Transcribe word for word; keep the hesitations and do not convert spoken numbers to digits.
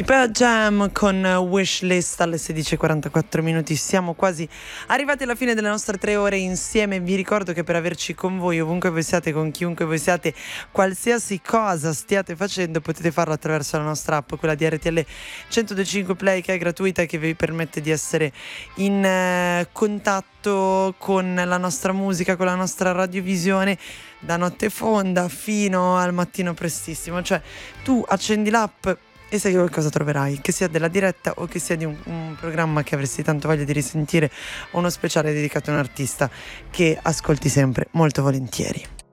Pearl Jam con Wishlist alle sedici e quarantaquattro minuti. Siamo quasi arrivati alla fine delle nostre tre ore insieme. Vi ricordo che per averci con voi, ovunque voi siate, con chiunque voi siate, qualsiasi cosa stiate facendo, potete farlo attraverso la nostra app, quella di R T L centodue e cinque Play, che è gratuita e che vi permette di essere in eh, contatto con la nostra musica, con la nostra radiovisione da notte fonda fino al mattino prestissimo. Cioè tu accendi l'app e sai che qualcosa troverai, che sia della diretta o che sia di un, un programma che avresti tanto voglia di risentire, o uno speciale dedicato a un artista che ascolti sempre molto volentieri.